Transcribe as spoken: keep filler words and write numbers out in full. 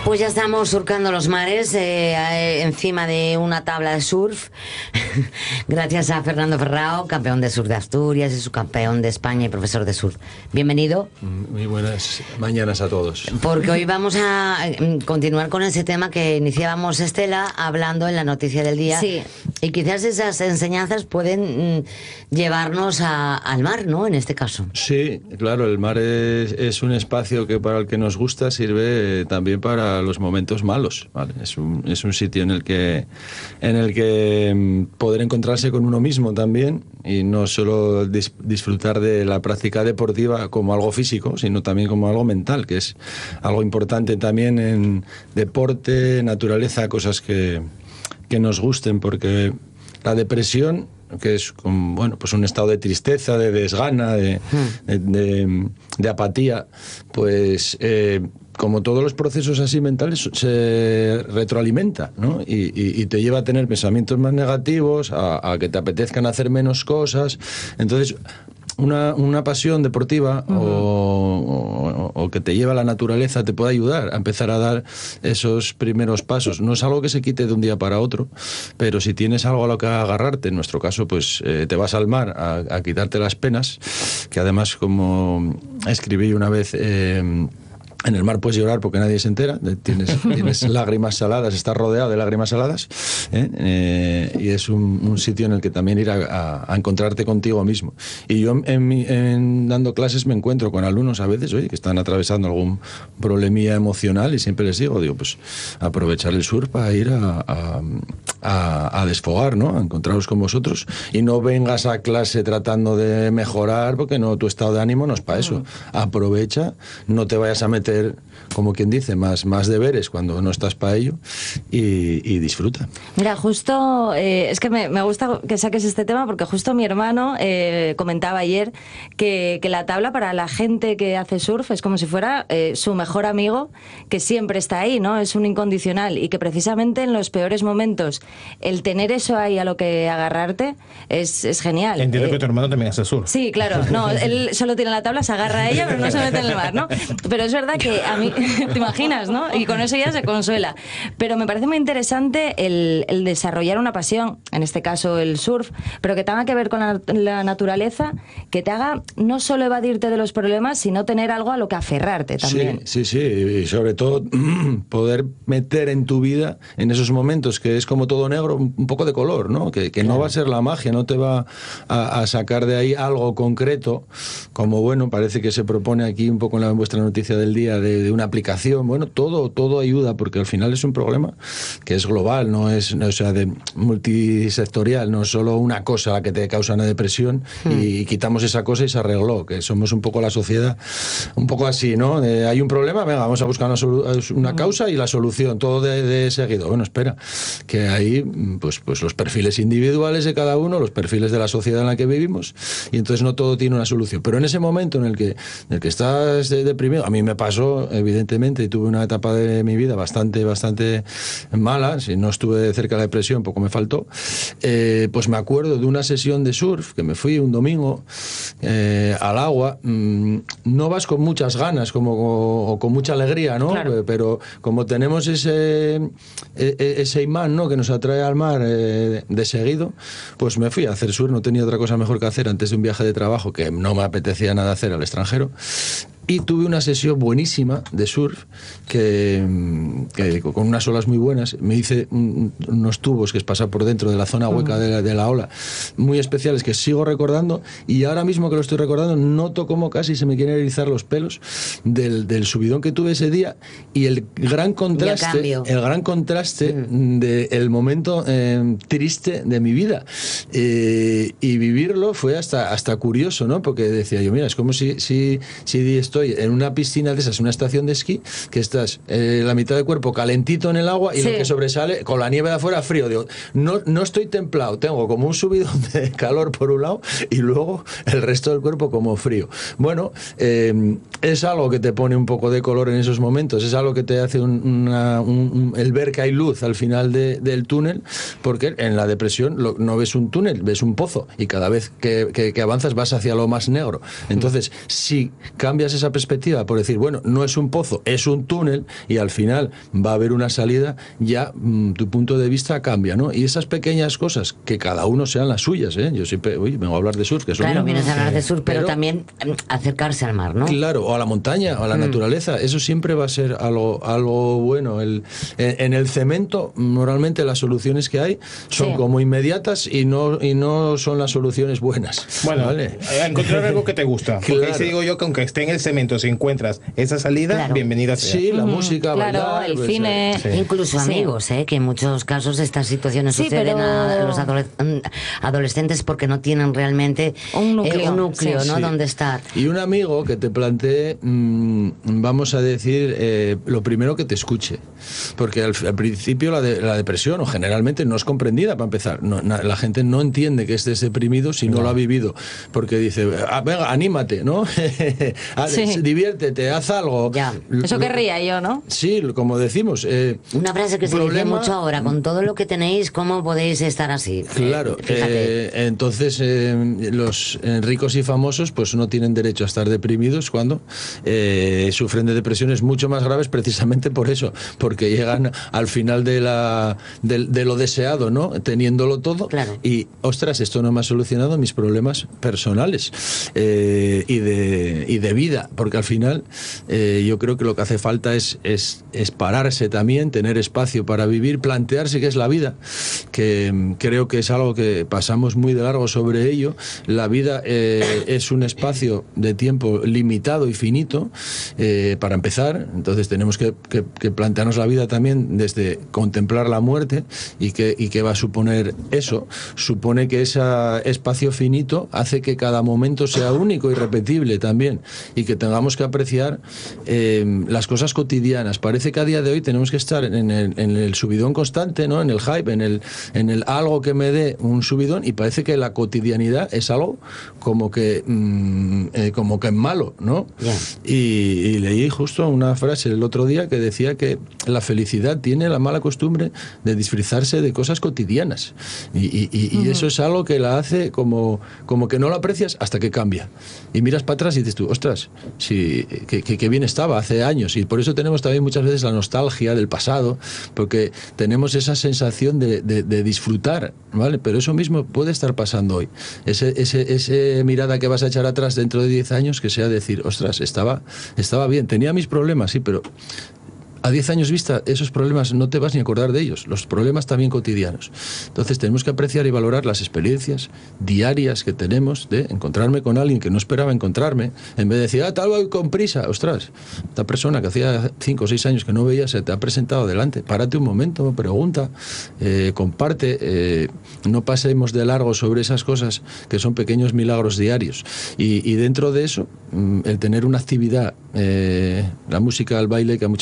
Pues ya estamos surcando los mares eh, eh, encima de una tabla de surf. Gracias a Fernando Ferrao, campeón de surf de Asturias y subcampeón de España y profesor de surf. Bienvenido. Muy buenas mañanas a todos. Porque hoy vamos a continuar con ese tema que iniciábamos, Estela, hablando en la noticia del día. Sí. Y quizás esas enseñanzas pueden mm, llevarnos a, al mar, ¿no? En este caso. Sí, claro, el mar es, es un espacio que para el que nos gusta sirve también para los momentos malos, ¿vale? Es un, es un sitio en el que en el que poder encontrarse con uno mismo también, y no solo dis, disfrutar de la práctica deportiva como algo físico, sino también como algo mental, que es algo importante también en deporte, naturaleza, cosas que, que nos gusten, porque la depresión, que es un, bueno, pues un estado de tristeza, de desgana, de, de, de, de apatía, pues eh, como todos los procesos así mentales, se retroalimenta, ¿no? Y, y, y te lleva a tener pensamientos más negativos, a, a que te apetezcan hacer menos cosas. Entonces, Una, una pasión deportiva uh-huh. o, o, o que te lleva a la naturaleza te puede ayudar a empezar a dar esos primeros pasos. No es algo que se quite de un día para otro, pero si tienes algo a lo que agarrarte, en nuestro caso, pues eh, te vas al mar a, a quitarte las penas, que además, como escribí una vez... Eh, en el mar puedes llorar porque nadie se entera, tienes, tienes lágrimas saladas, estás rodeado de lágrimas saladas, ¿eh? Eh, y es un, un sitio en el que también ir a, a, a encontrarte contigo mismo. Y yo en, mi, en dando clases me encuentro con alumnos a veces, oye, que están atravesando algún problemilla emocional, y siempre les digo, digo, pues aprovechar el surf para ir a, a, a, a desfogar, ¿no? A encontraros con vosotros, y no vengas a clase tratando de mejorar, porque no, tu estado de ánimo no es para eso. Aprovecha, no te vayas a meter, como quien dice, más, más deberes cuando no estás para ello, y, y disfruta. Mira, justo, eh, es que me, me gusta que saques este tema, porque justo mi hermano eh, comentaba ayer que, que la tabla para la gente que hace surf es como si fuera eh, su mejor amigo, que siempre está ahí, ¿no? Es un incondicional, y que precisamente en los peores momentos el tener eso ahí a lo que agarrarte es, es genial. Entiendo eh, que tu hermano también hace surf. Sí, claro, no, él solo tiene la tabla, se agarra a ella, pero no se mete en el mar, ¿no? Pero es verdad que a mí, te imaginas, ¿no? Y con eso ya se consuela. Pero me parece muy interesante el, el desarrollar una pasión, en este caso el surf, pero que tenga que ver con la, la naturaleza, que te haga no solo evadirte de los problemas, sino tener algo a lo que aferrarte también. Sí, sí, sí, y sobre todo poder meter en tu vida, en esos momentos que es como todo negro, un poco de color, ¿no? Que, que claro. No va a ser la magia, no te va a, a sacar de ahí algo concreto, como, bueno, parece que se propone aquí un poco en, la, en vuestra noticia del día, de, de una aplicación. Bueno, todo todo ayuda, porque al final es un problema que es global, no es, no, o sea, de multisectorial, no es solo una cosa la que te causa una depresión hmm. y, y quitamos esa cosa y se arregló, que somos un poco la sociedad, un poco así, ¿no? De, hay un problema, venga, vamos a buscar una, una causa y la solución, todo de, de seguido. Bueno, espera, que hay pues, pues los perfiles individuales de cada uno, los perfiles de la sociedad en la que vivimos, y entonces no todo tiene una solución. Pero en ese momento en el que, en el que estás deprimido, a mí me pasó, evidentemente, y tuve una etapa de mi vida bastante, bastante mala, si no estuve cerca de la depresión, poco me faltó, eh, pues me acuerdo de una sesión de surf, que me fui un domingo eh, al agua, mm, no vas con muchas ganas, como, o, o con mucha alegría, ¿no? Claro. Pero como tenemos ese, ese imán, ¿no?, que nos atrae al mar eh, de seguido, pues me fui a hacer surf, no tenía otra cosa mejor que hacer antes de un viaje de trabajo, que no me apetecía nada hacer al extranjero, y tuve una sesión buenísima de surf que, que con unas olas muy buenas. Me hice un, unos tubos que es pasar por dentro de la zona hueca de la, de la ola, muy especiales, que sigo recordando, y ahora mismo que lo estoy recordando noto cómo casi se me quieren erizar los pelos del, del subidón que tuve ese día, y el gran contraste el, el gran contraste mm. del momento eh, triste de mi vida, eh, y vivirlo fue hasta, hasta curioso, ¿no? Porque decía yo, mira, es como si, si, si estoy en una piscina de esas, una estación de esquí, que estás eh, la mitad del cuerpo calentito en el agua y sí. Lo que sobresale con la nieve de afuera frío. Digo, no, no estoy templado, tengo como un subidón de calor por un lado y luego el resto del cuerpo como frío. Bueno, eh, es algo que te pone un poco de color en esos momentos, es algo que te hace un, una, un, un, el ver que hay luz al final de, del túnel, porque en la depresión lo, no ves un túnel, ves un pozo, y cada vez que, que, que avanzas vas hacia lo más negro. Entonces, si cambias esa esa perspectiva por decir, bueno, no es un pozo, es un túnel y al final va a haber una salida, ya mmm, tu punto de vista cambia, ¿no? Y esas pequeñas cosas, que cada uno sean las suyas, ¿eh? Yo siempre, uy, vengo a hablar de surf, que es lo Claro, mío. vienes a hablar de surf, pero, pero también acercarse al mar, ¿no? Claro, o a la montaña, o a la mm. naturaleza, eso siempre va a ser algo, algo bueno. El, en, en el cemento, normalmente las soluciones que hay son sí. como inmediatas y no, y no son las soluciones buenas. Bueno, ¿vale? encontrar algo que te gusta. Porque claro. si digo yo que aunque esté en el cemento, si encuentras esa salida, claro. bienvenida sea. Sí, la mm, música, claro, bailar, el pues, cine. Sí. Incluso sí. amigos, ¿eh? Que en muchos casos estas situaciones sí, suceden pero... a los adolesc- adolescentes porque no tienen realmente un núcleo, eh, un núcleo sí. ¿no? Sí. donde estar. Y un amigo que te plantee, mmm, vamos a decir, eh, lo primero que te escuche. Porque al, al principio la, de, la depresión, o generalmente, no es comprendida, para empezar. No, na, la gente no entiende que estés deprimido si no, no lo ha vivido. Porque dice, ah, venga, anímate, ¿no? sí. Diviértete, haz algo. Ya. Eso querría yo, ¿no? Sí, como decimos. Eh, Una frase que problema, se dice mucho ahora, con todo lo que tenéis, ¿cómo podéis estar así? Claro. Eh, eh, entonces, eh, los eh, ricos y famosos pues no tienen derecho a estar deprimidos cuando eh, sufren de depresiones mucho más graves, precisamente por eso, porque llegan al final de, la, de, de lo deseado, ¿no? Teniéndolo todo. Claro. Y, ostras, esto no me ha solucionado mis problemas personales eh, y, de, y de vida, porque al final eh, yo creo que lo que hace falta es, es, es pararse también, tener espacio para vivir, plantearse qué es la vida, que creo que es algo que pasamos muy de largo sobre ello. La vida eh, es un espacio de tiempo limitado y finito, eh, para empezar, entonces tenemos que, que, que plantearnos la vida también desde contemplar la muerte y qué y qué va a suponer eso. Supone que ese espacio finito hace que cada momento sea único y repetible también, y que tengamos que apreciar eh, las cosas cotidianas. Parece que a día de hoy tenemos que estar en el, en el subidón constante, ¿no? En el hype, en el, en el algo que me dé un subidón, y parece que la cotidianidad es algo como que mmm, eh, como que es malo, ¿no? Yeah. Y, y leí justo una frase el otro día que decía que la felicidad tiene la mala costumbre de disfrazarse de cosas cotidianas, y, y, y, uh-huh. y eso es algo que la hace como, como que no lo aprecias hasta que cambia, y miras para atrás y dices tú, ostras, sí, que, que, que bien estaba hace años. Y por eso tenemos también muchas veces la nostalgia del pasado, porque tenemos esa sensación de, de, de disfrutar, ¿vale? Pero eso mismo puede estar pasando hoy. Ese, ese, ese mirada que vas a echar atrás dentro de diez años, que sea decir, ostras, estaba, estaba bien, tenía mis problemas, sí, pero a diez años vista, esos problemas no te vas ni a acordar de ellos, los problemas también cotidianos. Entonces tenemos que apreciar y valorar las experiencias diarias que tenemos de encontrarme con alguien que no esperaba encontrarme, en vez de decir, ah, tal, voy con prisa. Ostras, esta persona que hacía cinco o seis años que no veía se te ha presentado delante. Párate un momento, pregunta, eh, comparte, eh, no pasemos de largo sobre esas cosas que son pequeños milagros diarios. Y, y dentro de eso, el tener una actividad, eh, la música, el baile, que a muchas